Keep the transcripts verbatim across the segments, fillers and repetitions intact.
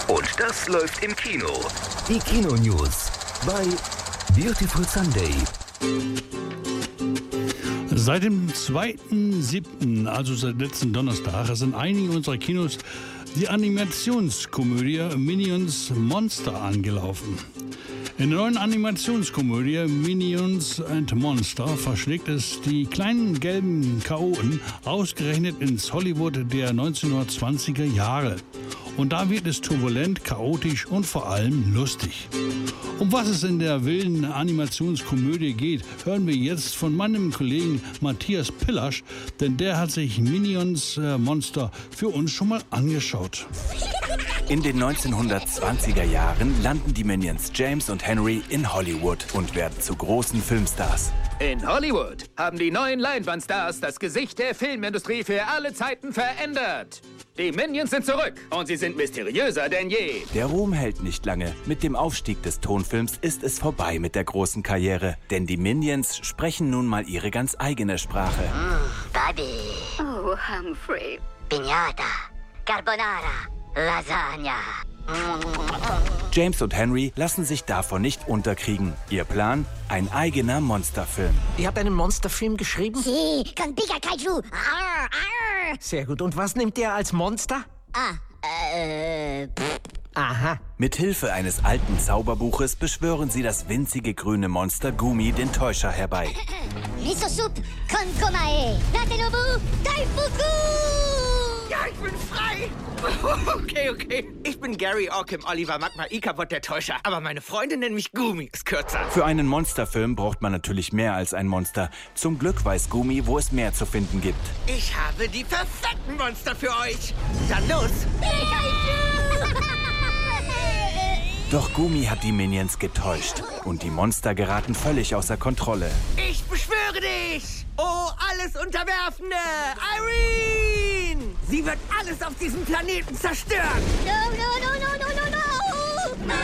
Und das läuft im Kino. Die Kino-News bei Beautiful Sunday. Seit dem zweiten siebten, also seit letzten Donnerstag, sind einige unserer Kinos die Animationskomödie Minions Monster angelaufen. In der neuen Animationskomödie Minions and Monster verschlägt es die kleinen gelben Chaoten ausgerechnet ins Hollywood der neunzehnhundertzwanziger Jahre. Und da wird es turbulent, chaotisch und vor allem lustig. Um was es in der wilden Animationskomödie geht, hören wir jetzt von meinem Kollegen Matthias Pillasch, denn der hat sich Minions äh, Monster für uns schon mal angeschaut. In den neunzehnhundertzwanziger Jahren landen die Minions James und Henry in Hollywood und werden zu großen Filmstars. In Hollywood haben die neuen Leinwandstars das Gesicht der Filmindustrie für alle Zeiten verändert. Die Minions sind zurück und sie sind mysteriöser denn je. Der Ruhm hält nicht lange. Mit dem Aufstieg des Tonfilms ist es vorbei mit der großen Karriere. Denn die Minions sprechen nun mal ihre ganz eigene Sprache. Mm, Bobby. Oh, Humphrey. Piñata. Carbonara. Lasagna. James und Henry lassen sich davon nicht unterkriegen. Ihr Plan? Ein eigener Monsterfilm. Ihr habt einen Monsterfilm geschrieben? Sí, con Pika Kaiju. Arr, arr. Sehr gut. Und was nimmt ihr als Monster? Ah, äh, pff. Aha. Mit Hilfe eines alten Zauberbuches beschwören sie das winzige grüne Monster Gumi, den Täuscher, herbei. Miso Soup con Komae. Natenobu Daifuku. Ja, ich bin frei. Okay, okay. Ich bin Gary Orkim Oliver Magma Ikabot, der Täuscher. Aber meine Freunde nennen mich Gumi. Ist kürzer. Für einen Monsterfilm braucht man natürlich mehr als ein Monster. Zum Glück weiß Gumi, wo es mehr zu finden gibt. Ich habe die perfekten Monster für euch. Dann los. Doch Gumi hat die Minions getäuscht. Und die Monster geraten völlig außer Kontrolle. Ich beschwöre dich. Oh, alles Unterwerfende. Irene. Sie wird alles auf diesem Planeten zerstören. No, no, no, no, no, no, no.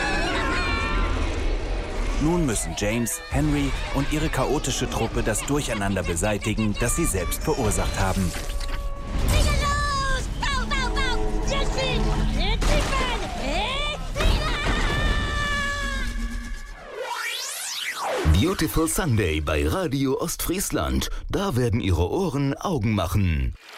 Nun müssen James, Henry und ihre chaotische Truppe das Durcheinander beseitigen, das sie selbst verursacht haben. Beautiful Sunday bei Radio Ostfriesland. Da werden Ihre Ohren Augen machen.